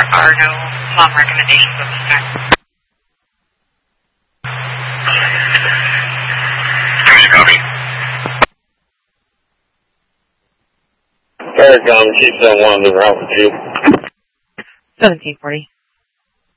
are no mom recommendations at this time. Copy. Aircom, Keystone 1, the route with you. 1740.